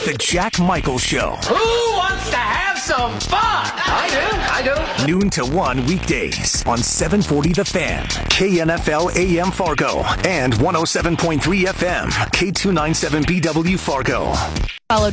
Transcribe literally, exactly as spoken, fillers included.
The Jack Michaels Show. Who wants to have some fun? I do, I do. Noon to one weekdays on seven forty The Fan, K N F L A M Fargo, and one oh seven point three F M, K two ninety-seven B W Fargo. Follow